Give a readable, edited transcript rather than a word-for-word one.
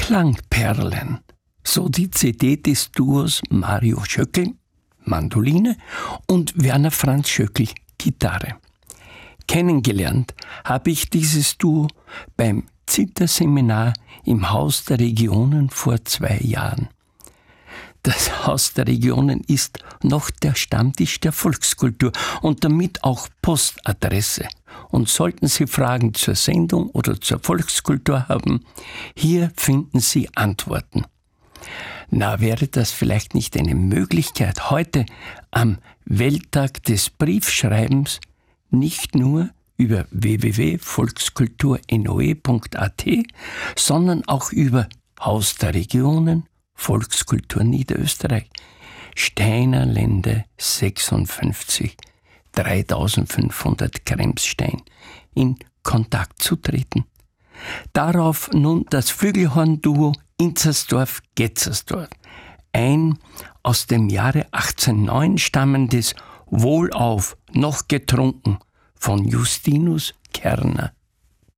Klangperlen, so die CD des Duos Mario Schöckl, Mandoline, und Werner Franz Schöckl, Gitarre. Kennengelernt habe ich dieses Duo beim Zither-Seminar im Haus der Regionen vor 2 Jahren. Das Haus der Regionen ist noch der Stammtisch der Volkskultur und damit auch Postadresse. Und sollten Sie Fragen zur Sendung oder zur Volkskultur haben, hier finden Sie Antworten. Na, wäre das vielleicht nicht eine Möglichkeit, heute am Welttag des Briefschreibens nicht nur über www.volkskulturnoe.at, sondern auch über Haus der Regionen, Volkskultur Niederösterreich, Steiner Lände 56, 3500 Kremsstein, in Kontakt zu treten. Darauf nun das Flügelhorn-Duo Inzersdorf-Getzersdorf, ein aus dem Jahre 1809 stammendes Wohlauf, noch getrunken von Justinus Kerner.